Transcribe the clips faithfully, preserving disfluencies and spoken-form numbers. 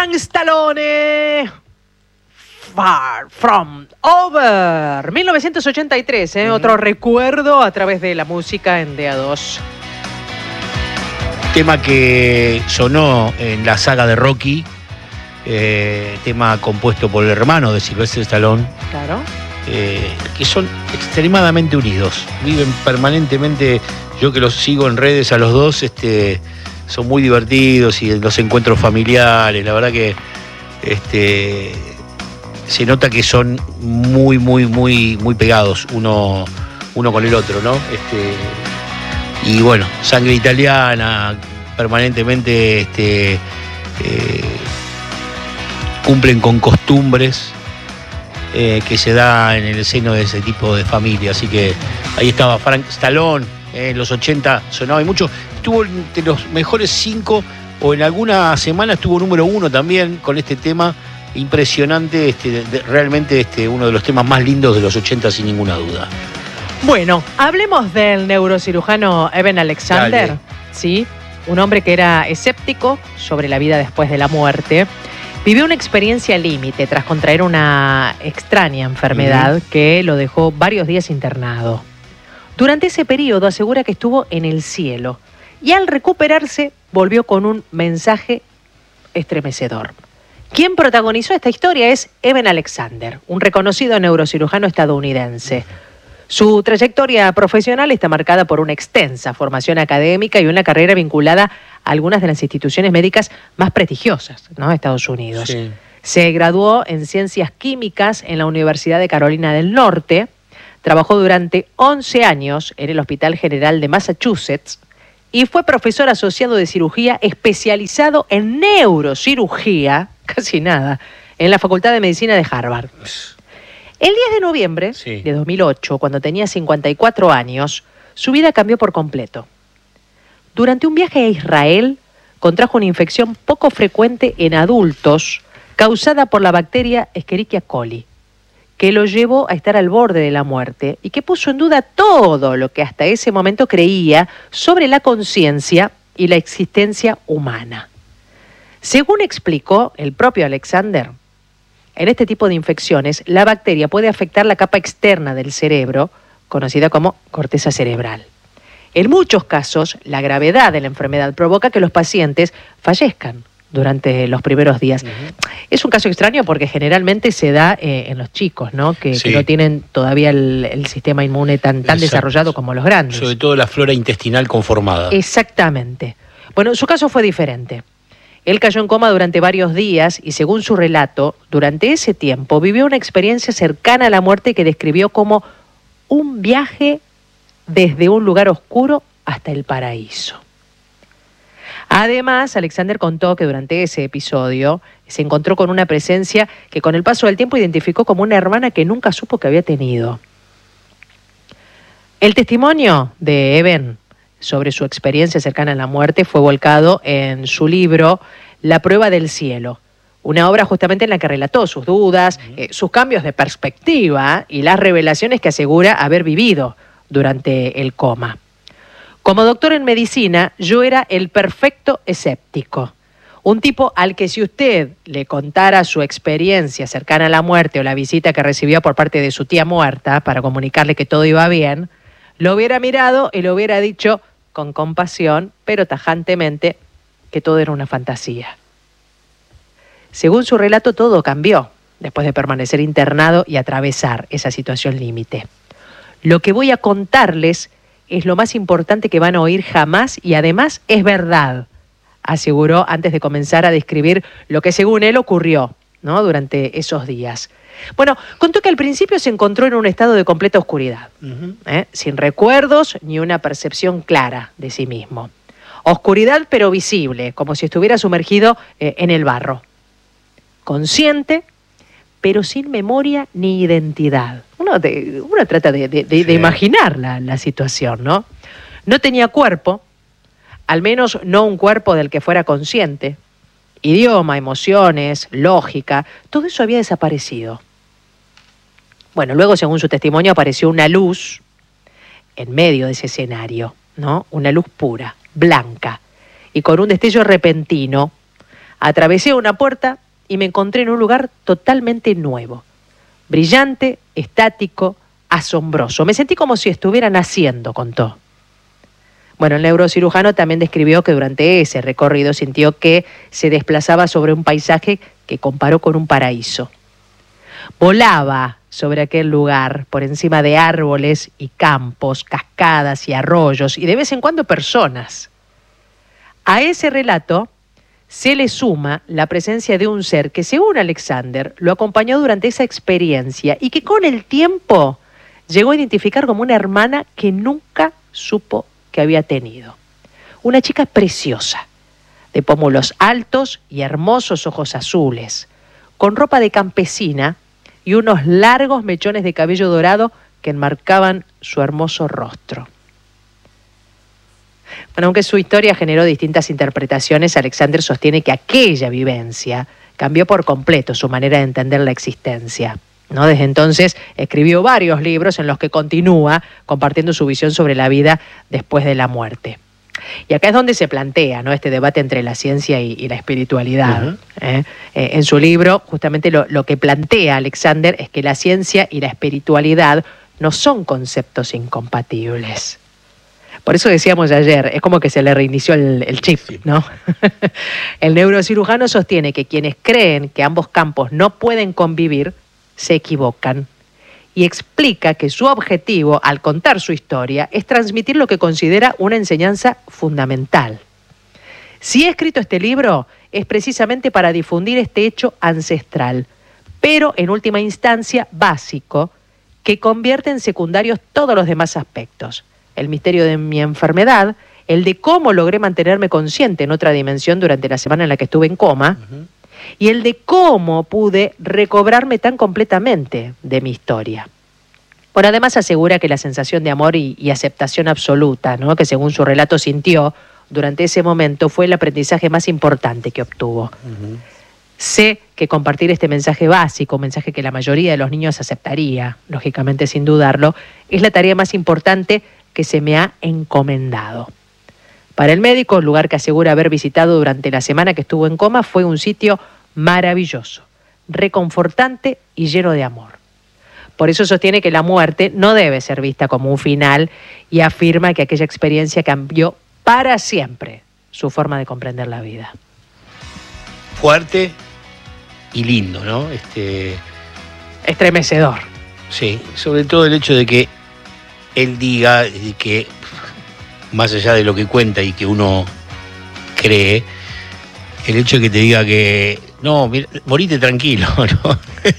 Frank Stallone. Far From Over. mil novecientos ochenta y tres, ¿eh? Uh-huh. Otro recuerdo a través de la música en D A dos. Tema que sonó en la saga de Rocky. Eh, tema compuesto por el hermano de Sylvester Stallone. Claro. Eh, que son extremadamente unidos. Viven permanentemente. Yo que los sigo en redes a los dos, este, son muy divertidos y los encuentros familiares. La verdad que este, se nota que son muy, muy, muy, muy pegados uno, uno con el otro, ¿no? Este, y bueno, sangre italiana, permanentemente este, eh, cumplen con costumbres eh, que se da en el seno de ese tipo de familia. Así que ahí estaba Frank Stallone, eh, en los ochenta sonaba y mucho. Estuvo entre los mejores cinco, o en alguna semana estuvo número uno también con este tema. Impresionante, este, de, realmente este, uno de los temas más lindos de los ochenta, sin ninguna duda. Bueno, hablemos del neurocirujano Eben Alexander. Dale. Sí, un hombre que era escéptico sobre la vida después de la muerte. Vivió una experiencia límite tras contraer una extraña enfermedad uh-huh. que lo dejó varios días internado. Durante ese periodo asegura que estuvo en el cielo y al recuperarse volvió con un mensaje estremecedor. Quien protagonizó esta historia es Eben Alexander, un reconocido neurocirujano estadounidense. Su trayectoria profesional está marcada por una extensa formación académica y una carrera vinculada a algunas de las instituciones médicas más prestigiosas, ¿no?, de Estados Unidos. Sí. Se graduó en Ciencias Químicas en la Universidad de Carolina del Norte, trabajó durante once años en el Hospital General de Massachusetts y fue profesor asociado de cirugía especializado en neurocirugía, casi nada, en la Facultad de Medicina de Harvard. El diez de noviembre sí. de dos mil ocho, cuando tenía cincuenta y cuatro años, su vida cambió por completo. Durante un viaje a Israel, contrajo una infección poco frecuente en adultos, causada por la bacteria Escherichia coli, que lo llevó a estar al borde de la muerte y que puso en duda todo lo que hasta ese momento creía sobre la conciencia y la existencia humana. Según explicó el propio Alexander, en este tipo de infecciones, la bacteria puede afectar la capa externa del cerebro, conocida como corteza cerebral. En muchos casos, la gravedad de la enfermedad provoca que los pacientes fallezcan durante los primeros días. Uh-huh. Es un caso extraño porque generalmente se da eh, en los chicos, ¿no? Que, sí. que no tienen todavía el, el sistema inmune tan, tan desarrollado como los grandes. Sobre todo la flora intestinal conformada. Exactamente. Bueno, su caso fue diferente. Él cayó en coma durante varios días y, según su relato, durante ese tiempo vivió una experiencia cercana a la muerte que describió como un viaje desde un lugar oscuro hasta el paraíso. Además, Alexander contó que durante ese episodio se encontró con una presencia que con el paso del tiempo identificó como una hermana que nunca supo que había tenido. El testimonio de Eben sobre su experiencia cercana a la muerte fue volcado en su libro La prueba del cielo, una obra justamente en la que relató sus dudas, eh, sus cambios de perspectiva y las revelaciones que asegura haber vivido durante el coma. Como doctor en medicina, yo era el perfecto escéptico. Un tipo al que si usted le contara su experiencia cercana a la muerte o la visita que recibió por parte de su tía muerta para comunicarle que todo iba bien, lo hubiera mirado y le hubiera dicho con compasión, pero tajantemente, que todo era una fantasía. Según su relato, todo cambió después de permanecer internado y atravesar esa situación límite. Lo que voy a contarles es lo más importante que van a oír jamás y además es verdad, aseguró antes de comenzar a describir lo que según él ocurrió, ¿no?, durante esos días. Bueno, contó que al principio se encontró en un estado de completa oscuridad, uh-huh. ¿eh? sin recuerdos ni una percepción clara de sí mismo. Oscuridad pero visible, como si estuviera sumergido eh, en el barro. Consciente, pero sin memoria ni identidad. Uno, de, uno trata de, de, de, sí. de imaginar la, la situación, ¿no? No tenía cuerpo, al menos no un cuerpo del que fuera consciente. Idioma, emociones, lógica, todo eso había desaparecido. Bueno, luego, según su testimonio, apareció una luz en medio de ese escenario, ¿no? Una luz pura, blanca, y con un destello repentino Atravesé una puerta y me encontré en un lugar totalmente nuevo, brillante, estático, asombroso. Me sentí como si estuviera naciendo, contó. Bueno, el neurocirujano también describió que durante ese recorrido sintió que se desplazaba sobre un paisaje que comparó con un paraíso. Volaba sobre aquel lugar, por encima de árboles y campos, cascadas y arroyos, y de vez en cuando personas. A ese relato se le suma la presencia de un ser que, según Alexander, lo acompañó durante esa experiencia y que con el tiempo llegó a identificar como una hermana que nunca supo que había tenido. Una chica preciosa, de pómulos altos y hermosos ojos azules, con ropa de campesina y unos largos mechones de cabello dorado que enmarcaban su hermoso rostro. Bueno, aunque su historia generó distintas interpretaciones, Alexander sostiene que aquella vivencia cambió por completo su manera de entender la existencia, ¿no? Desde entonces escribió varios libros en los que continúa compartiendo su visión sobre la vida después de la muerte. Y acá es donde se plantea, ¿no?, este debate entre la ciencia y, y la espiritualidad. Uh-huh. ¿eh? Eh, en su libro, justamente lo, lo que plantea Alexander es que la ciencia y la espiritualidad no son conceptos incompatibles. Por eso decíamos ayer, es como que se le reinició el, el chip, ¿no? El neurocirujano sostiene que quienes creen que ambos campos no pueden convivir se equivocan y explica que su objetivo al contar su historia es transmitir lo que considera una enseñanza fundamental. Si he escrito este libro es precisamente para difundir este hecho ancestral, pero en última instancia básico, que convierte en secundarios todos los demás aspectos. El misterio de mi enfermedad, el de cómo logré mantenerme consciente en otra dimensión durante la semana en la que estuve en coma, uh-huh. y el de cómo pude recobrarme tan completamente de mi historia. Bueno, además asegura que la sensación de amor y, y aceptación absoluta, ¿no?, que según su relato sintió durante ese momento, fue el aprendizaje más importante que obtuvo. Uh-huh. Sé que compartir este mensaje básico, un mensaje que la mayoría de los niños aceptaría, lógicamente sin dudarlo, es la tarea más importante que se me ha encomendado. Para el médico, el lugar que asegura haber visitado durante la semana que estuvo en coma fue un sitio maravilloso, reconfortante y lleno de amor. Por eso sostiene que la muerte no debe ser vista como un final y afirma que aquella experiencia cambió para siempre su forma de comprender la vida. Fuerte y lindo, ¿no? Este... Estremecedor. Sí, sobre todo el hecho de que él diga que, más allá de lo que cuenta y que uno cree, el hecho de que te diga que, no, mira, morite tranquilo, ¿no?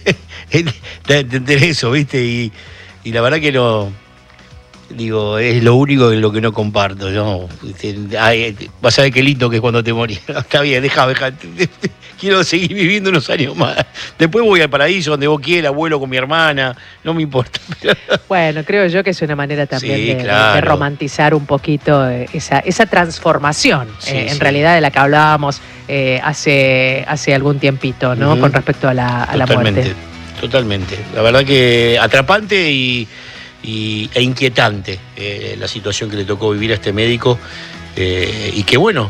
Entender eso, ¿viste? Y, y la verdad que no, digo, es lo único en lo que no comparto, ¿no? Ay, vas a ver qué lindo que es cuando te morís. Está bien, deja, deja. Quiero seguir viviendo unos años más. Después voy al paraíso, donde vos quieras, vuelo con mi hermana, no me importa. Bueno, creo yo que es una manera también sí, de, claro. de romantizar un poquito esa, esa transformación, sí, eh, en sí. realidad de la que hablábamos eh, hace, hace algún tiempito, ¿no? Uh-huh. Con respecto a la, a la muerte. Totalmente. La verdad que atrapante y, y, e inquietante eh, la situación que le tocó vivir a este médico eh, y que bueno,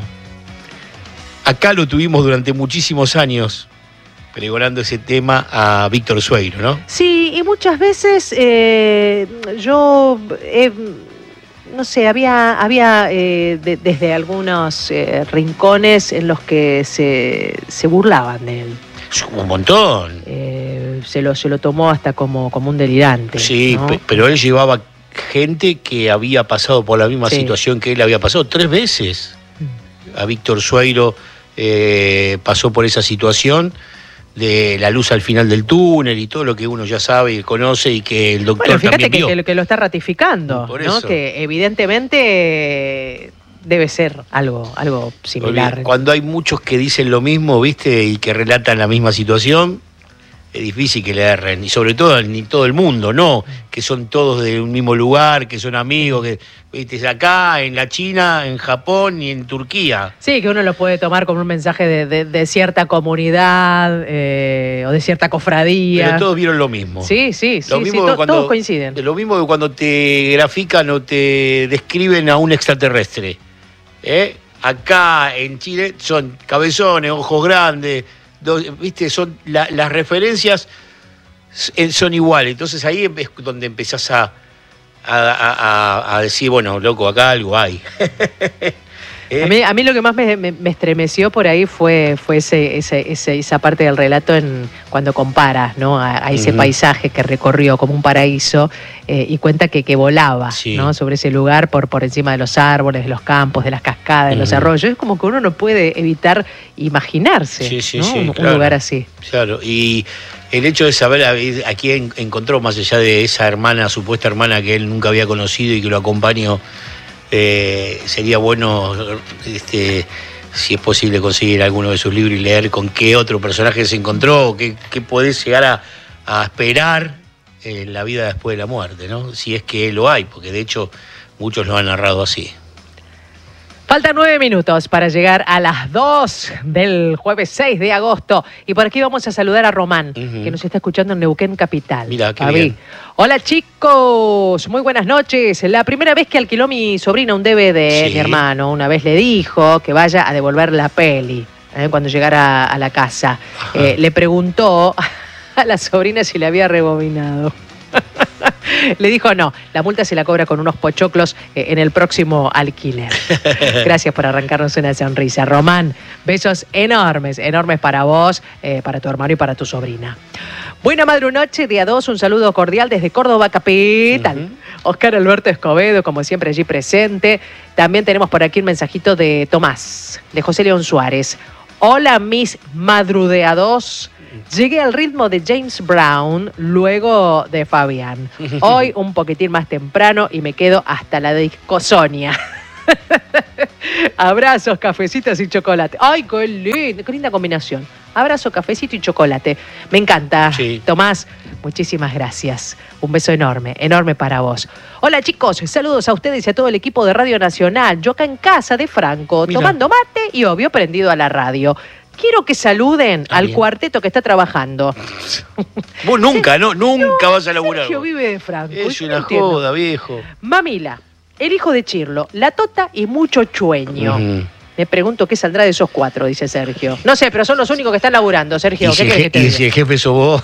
acá lo tuvimos durante muchísimos años pregonando ese tema a Víctor Sueiro, ¿no? Sí, y muchas veces eh, yo, eh, no sé, había, había eh, de, desde algunos eh, rincones en los que se, se burlaban de él. Un montón. Eh, se, lo, se lo tomó hasta como, como un delirante. Sí, ¿no? pe- pero él llevaba gente que había pasado por la misma sí. situación que él había pasado tres veces. Mm. A Víctor Sueiro eh, pasó por esa situación de la luz al final del túnel y todo lo que uno ya sabe y conoce y que el doctor bueno, fíjate también vio. Que, que, que lo está ratificando, por ¿no? Eso. Que evidentemente debe ser algo, algo similar. Cuando hay muchos que dicen lo mismo, ¿viste? Y que relatan la misma situación, es difícil que le erren. Y sobre todo en todo el mundo, ¿no? Que son todos de un mismo lugar, que son amigos, que ¿viste? Acá, en la China, en Japón y en Turquía. Sí, que uno lo puede tomar como un mensaje de, de, de cierta comunidad eh, o de cierta cofradía. Pero todos vieron lo mismo. Sí, sí, sí, lo mismo sí que to, cuando, todos coinciden. Lo mismo que cuando te grafican o te describen a un extraterrestre. ¿Eh? acá en Chile son cabezones, ojos grandes, dos, ¿viste? Son la, las referencias son iguales. Entonces ahí es donde empezás a, a, a, a decir, bueno, loco, acá algo hay. ¿Eh? A mí, a mí lo que más me, me, me estremeció por ahí fue, fue ese, ese, ese, esa parte del relato en, cuando comparas, ¿no? a, a ese uh-huh. paisaje que recorrió como un paraíso eh, y cuenta que, que volaba, sí. ¿no? sobre ese lugar por, por encima de los árboles, de los campos, de las cascadas, de uh-huh. los arroyos. Es como que uno no puede evitar imaginarse sí, sí, ¿no? sí, un, claro. un lugar así. Claro, y el hecho de saber a, a quién encontró, más allá de esa hermana, supuesta hermana que él nunca había conocido y que lo acompañó, Eh, sería bueno, este, si es posible, conseguir alguno de sus libros y leer con qué otro personaje se encontró, qué, qué podés llegar a, a esperar en la vida después de la muerte, ¿no? Si es que lo hay, porque de hecho muchos lo han narrado así. Faltan nueve minutos para llegar a las dos del jueves seis de agosto. Y por aquí vamos a saludar a Román, uh-huh. que nos está escuchando en Neuquén Capital. Mira, qué bien. Hola chicos, muy buenas noches. La primera vez que alquiló mi sobrina un D V D, sí. mi hermano, una vez le dijo que vaya a devolver la peli eh, cuando llegara a la casa. Eh, le preguntó a la sobrina si le había rebobinado. Le dijo no, la multa se la cobra con unos pochoclos eh, en el próximo alquiler. Gracias por arrancarnos una sonrisa. Román, besos enormes, enormes para vos, eh, para tu hermano y para tu sobrina. Buena madrunoche, día dos, un saludo cordial desde Córdoba Capital. Uh-huh. Oscar Alberto Escobedo, como siempre allí presente. También tenemos por aquí un mensajito de Tomás, de José León Suárez. Hola mis madrudeados. Llegué al ritmo de James Brown, luego de Fabián. Hoy un poquitín más temprano y me quedo hasta la discosonia. Abrazos, cafecitos y chocolate. ¡Ay, qué lindo! Qué linda combinación. Abrazo, cafecito y chocolate. Me encanta. Sí. Tomás, muchísimas gracias. Un beso enorme, enorme para vos. Hola chicos, saludos a ustedes y a todo el equipo de Radio Nacional. Yo acá en casa de Franco, Mira. tomando mate y obvio prendido a la radio. Quiero que saluden ah, al bien. cuarteto que está trabajando. Vos nunca, ¿no? Nunca no, vas a laburar. Sergio vive de Franco. Es una entiendo. joda, viejo. Mamila, el hijo de Chirlo, la Tota y mucho chueño. Uh-huh. Me pregunto qué saldrá de esos cuatro, dice Sergio. No sé, pero son los únicos que están laburando, Sergio. ¿Y, ¿Qué si, crees que te y diga? si el jefe sos vos?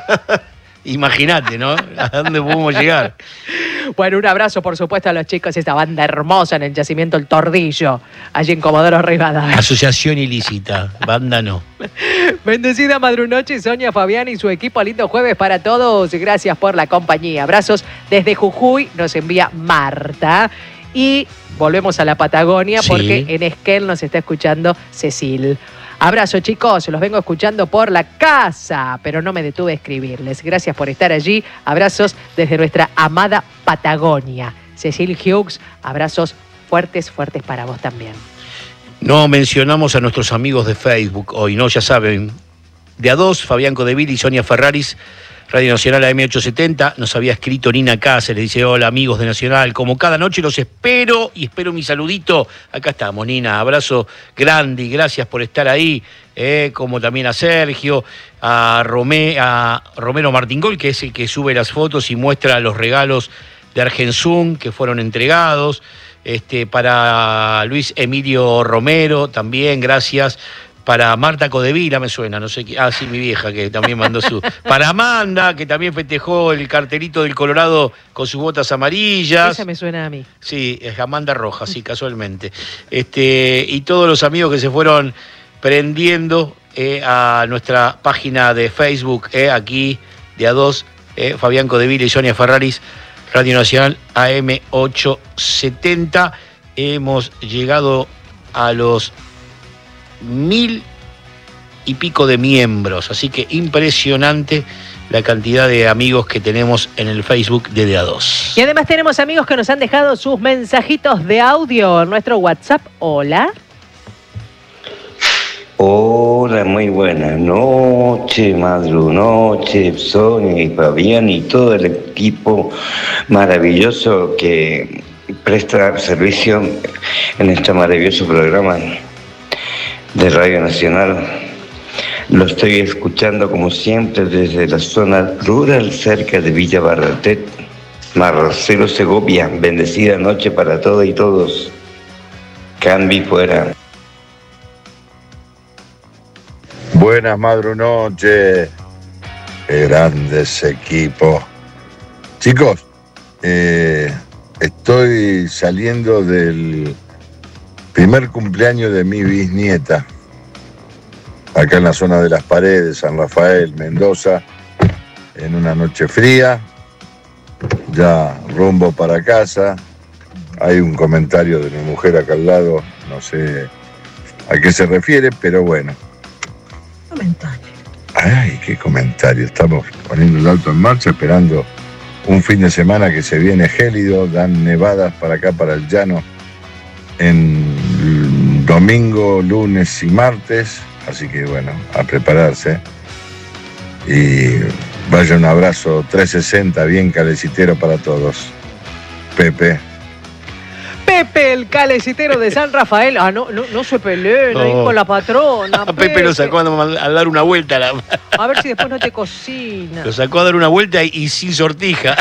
Imagínate, ¿no? ¿A dónde podemos llegar? Bueno, un abrazo, por supuesto, a los chicos, esta banda hermosa en el yacimiento El Tordillo, allí en Comodoro Rivadavia. Asociación ilícita, banda no. Bendecida madrunoche, Sonia, Fabián y su equipo. Lindo jueves para todos y gracias por la compañía. Abrazos desde Jujuy, nos envía Marta. Y volvemos a la Patagonia sí. porque en Esquel nos está escuchando Cecil. Abrazo chicos, los vengo escuchando por la casa, pero no me detuve a escribirles. Gracias por estar allí. Abrazos desde nuestra amada Patagonia. Cecil Hughes, abrazos fuertes, fuertes para vos también. No mencionamos a nuestros amigos de Facebook hoy, ¿no? Ya saben, de a dos, Fabián Codeville y Sonia Ferraris, Radio Nacional A M ochocientos setenta, nos había escrito Nina Cáceres, dice, hola amigos de Nacional, como cada noche los espero y espero mi saludito. Acá estamos, Nina, abrazo grande y gracias por estar ahí, eh, como también a Sergio, a, Romé, a Romero Martingol, que es el que sube las fotos y muestra los regalos de Argensum que fueron entregados, este, para Luis Emilio Romero, también gracias. Para Marta Codevila me suena, no sé qué. Ah, sí, mi vieja, que también mandó su. Para Amanda, que también festejó el cartelito del Colorado con sus botas amarillas. Esa me suena a mí. Sí, es Amanda Rojas, sí, casualmente. Este, y todos los amigos que se fueron prendiendo eh, a nuestra página de Facebook, eh, aquí de a dos, eh, Fabián Codevila y Sonia Ferraris, Radio Nacional A M ochocientos setenta. Hemos llegado a los mil y pico de miembros, así que impresionante la cantidad de amigos que tenemos en el Facebook de D A dos. Y además tenemos amigos que nos han dejado sus mensajitos de audio en nuestro WhatsApp. Hola. Hola, muy buenas noches, madrunoche, Sonia y Fabián y todo el equipo maravilloso que presta servicio en este maravilloso programa de Radio Nacional. Lo estoy escuchando como siempre desde la zona rural cerca de Villa Barratet, Marcelo Segovia. Bendecida noche para todas y todos. Cambi fuera. Buenas madrunoches, grandes equipos. Chicos, eh, estoy saliendo del primer cumpleaños de mi bisnieta, acá en la zona de Las Paredes, San Rafael, Mendoza, en una noche fría, ya rumbo para casa. Hay un comentario de mi mujer acá al lado, no sé a qué se refiere, pero bueno. Comentario. Ay, qué comentario. Estamos poniendo el auto en marcha, esperando un fin de semana que se viene gélido. Dan nevadas para acá, para el llano, en domingo, lunes y martes. Así que bueno, a prepararse. Y vaya un abrazo trescientos sesenta, bien calecitero para todos. Pepe. Pepe, el calecitero de San Rafael. Ah, no, no, no se peleen ahí Oh. con la patrona. Pepe, Pepe lo sacó a, a dar una vuelta. A, la, A ver si después no te cocina. lo sacó a dar una vuelta y, y sin sortija.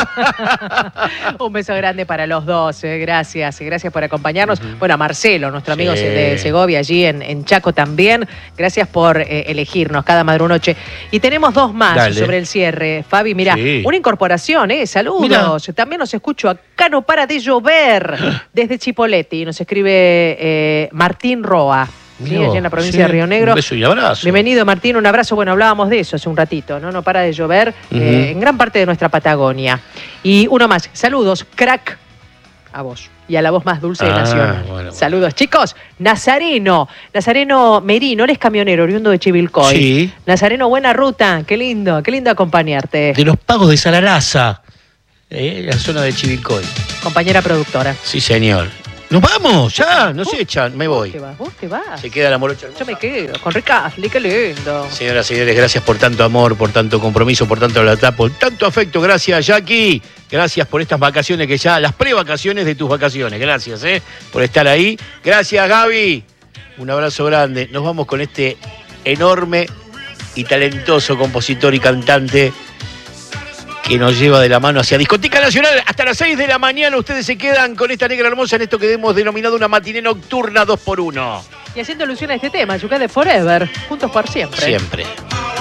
Un beso grande para los dos, eh. gracias, gracias por acompañarnos. Uh-huh. Bueno, a Marcelo, nuestro amigo Sí. de Segovia, allí en, en Chaco también. Gracias por eh, elegirnos cada madrunoche. Y tenemos dos más Dale. sobre el cierre. Fabi, mira, Sí. una incorporación, ¿eh? Saludos. Mirá. También nos escucho acá, no para de llover. Desde Chipoleti nos escribe eh, Martín Roa. Sí, allá en la provincia sí, de Río Negro. Un beso y abrazo. Bienvenido, Martín, un abrazo. Bueno, hablábamos de eso hace un ratito, ¿no? No para de llover uh-huh. eh, en gran parte de nuestra Patagonia. Y uno más. Saludos, crack, a vos y a la voz más dulce ah, de Nacional. Bueno, Saludos, bueno. Chicos. Nazareno, Nazareno Merino, él es camionero, oriundo de Chivilcoy. Sí. Nazareno, buena ruta. Qué lindo, qué lindo acompañarte. De los pagos de Salalaza, eh, la zona de Chivilcoy. Compañera productora. Sí, señor. Nos vamos, ya, nos echan, me voy. ¿Vos te vas? ¿Vos te vas? Se queda la morocha hermosa. Yo me quedo, con Ricasli, qué lindo. Señoras y señores, gracias por tanto amor, por tanto compromiso, por tanto lealtad, por tanto afecto. Gracias, Jackie. Gracias por estas vacaciones que ya, las prevacaciones de tus vacaciones. Gracias, eh, por estar ahí. Gracias, Gaby. Un abrazo grande. Nos vamos con este enorme y talentoso compositor y cantante que nos lleva de la mano hacia Discoteca Nacional. Hasta las seis de la mañana ustedes se quedan con esta negra hermosa en esto que hemos denominado una matiné nocturna dos por uno. Y haciendo alusión a este tema, Yucate Forever, juntos por siempre. Siempre.